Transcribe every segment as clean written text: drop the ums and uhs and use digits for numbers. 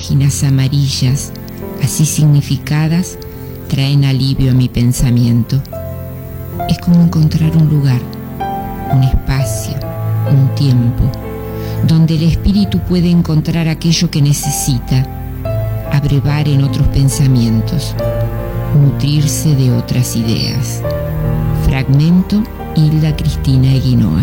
páginas amarillas, así significadas, traen alivio a mi pensamiento. Es como encontrar un lugar, un espacio, un tiempo, donde el espíritu puede encontrar aquello que necesita, abrevar en otros pensamientos, nutrirse de otras ideas. Fragmento, Hilda Cristina Eguinoa.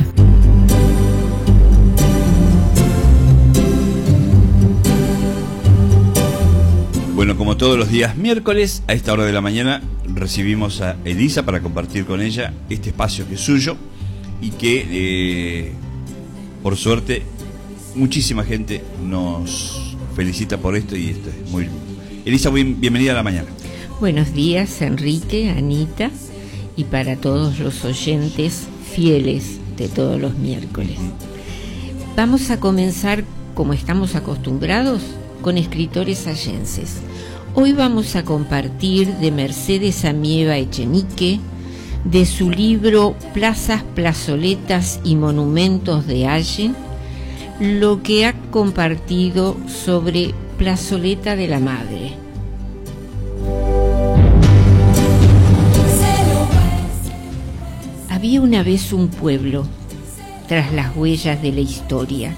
Bueno, como todos los días miércoles, a esta hora de la mañana, recibimos a Elisa para compartir con ella este espacio que es suyo y que, por suerte, muchísima gente nos felicita por esto y esto es muy lindo. Elisa, bienvenida a la mañana. Buenos días, Enrique, Anita, y para todos los oyentes fieles de todos los miércoles. Vamos a comenzar, como estamos acostumbrados, con escritores allenses. Hoy vamos a compartir de Mercedes Amieva Echenique, de su libro Plazas, Plazoletas y Monumentos de Allen, lo que ha compartido sobre Plazoleta de la Madre. Había una vez un pueblo, tras las huellas de la historia.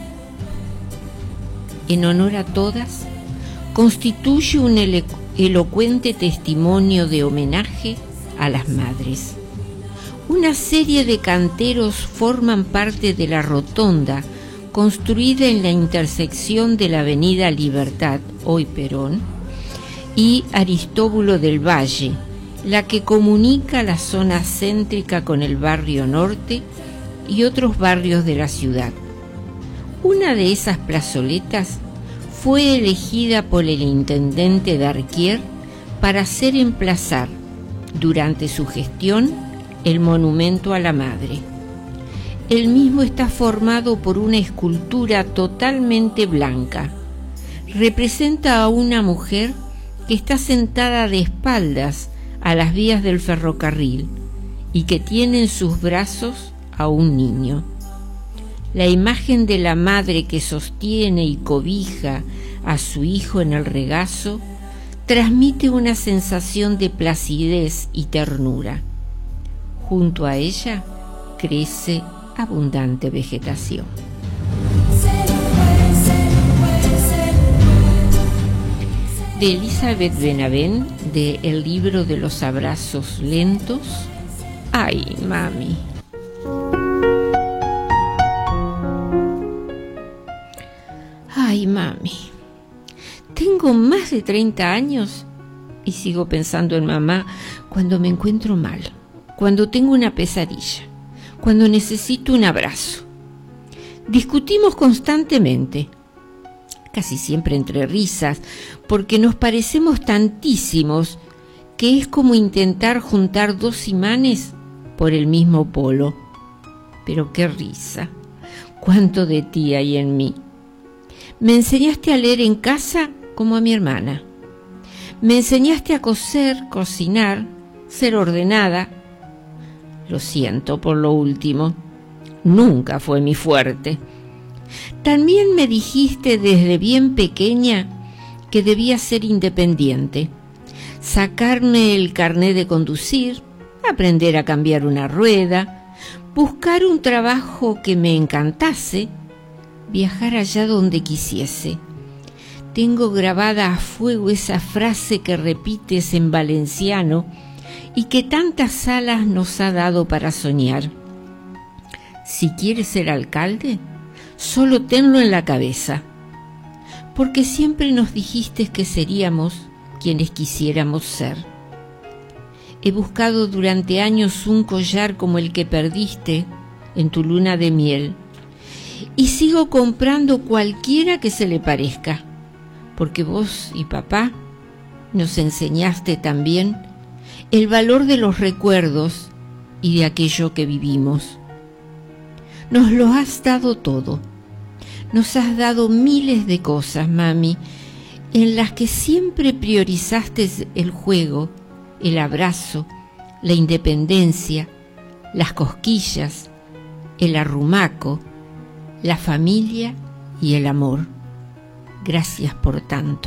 En honor a todas, constituye un elocuente testimonio de homenaje a las madres. Una serie de canteros forman parte de la rotonda construida en la intersección de la avenida Libertad, hoy Perón, y Aristóbulo del Valle, la que comunica la zona céntrica con el barrio norte y otros barrios de la ciudad. Una de esas plazoletas fue elegida por el intendente Darquier para hacer emplazar, durante su gestión, el monumento a la madre. El mismo está formado por una escultura totalmente blanca. Representa a una mujer que está sentada de espaldas a las vías del ferrocarril y que tiene en sus brazos a un niño. La imagen de la madre que sostiene y cobija a su hijo en el regazo transmite una sensación de placidez y ternura. Junto a ella crece abundante vegetación. De Elizabeth Benavent, de El libro de los abrazos lentos. ¡Ay, mami! ¡Ay, mami! Tengo más de 30 años y sigo pensando en mamá cuando me encuentro mal, cuando tengo una pesadilla, cuando necesito un abrazo. Discutimos constantemente, casi siempre entre risas, porque nos parecemos tantísimos que es como intentar juntar dos imanes por el mismo polo. Pero qué risa, cuánto de ti hay en mí. Me enseñaste a leer en casa como a mi hermana. Me enseñaste a coser, cocinar, ser ordenada. Lo siento por lo último, nunca fue mi fuerte. También me dijiste desde bien pequeña que debía ser independiente, sacarme el carné de conducir, aprender a cambiar una rueda, buscar un trabajo que me encantase, viajar allá donde quisiese. Tengo grabada a fuego esa frase que repites en valenciano y que tantas alas nos ha dado para soñar. Si quieres ser alcalde, solo tenlo en la cabeza, porque siempre nos dijiste que seríamos quienes quisiéramos ser. He buscado durante años un collar como el que perdiste en tu luna de miel y sigo comprando cualquiera que se le parezca, porque vos y papá nos enseñaste también el valor de los recuerdos y de aquello que vivimos. Nos lo has dado todo. Nos has dado miles de cosas, mami, en las que siempre priorizaste el juego, el abrazo, la independencia, las cosquillas, el arrumaco, la familia y el amor. Gracias por tanto.